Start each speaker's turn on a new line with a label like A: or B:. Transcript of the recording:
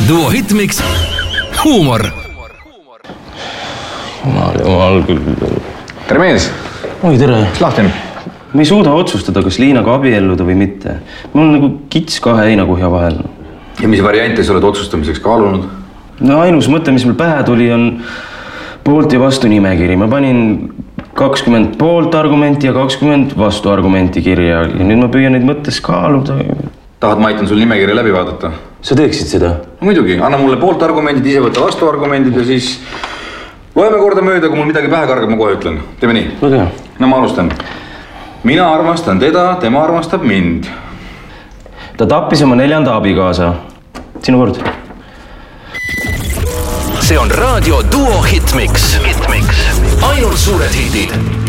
A: Duo Hitmix huumor.
B: Jumal küll.
C: Tere mees!
B: Oi, tere!
C: Mis lahti on?
B: Ma ei suuda otsustada, kas Liinaga abielluda või mitte. Mul on nagu kits kahe heinakuhja vahel.
C: Ja mis variante sa oled otsustamiseks kaalunud?
B: No ainus mõte, mis mul pähe tuli, on poolt ja vastu nimekiri. Ma panin 20 poolt argumenti ja 20 vastu argumenti kirja. Ja nüüd ma püüan neid mõttes kaaluda.
C: Tahad, ma aitan sul nimekiri läbi vaadata?
B: Sa teeksid seda?
C: No, muidugi, anna mulle poolt argumendid, ise võtta vastu argumendid ja siis loeme korda mööda, kui mul midagi pähe kargab, ma kohe ütlen. Teeme nii?
B: Väga.
C: No ma alustan. Mina armastan teda, tema armastab mind.
B: Ta tappis oma 4. abikaasa. Sinu kord.
A: See on raadio Duo Hitmix. Ainult suured hitid.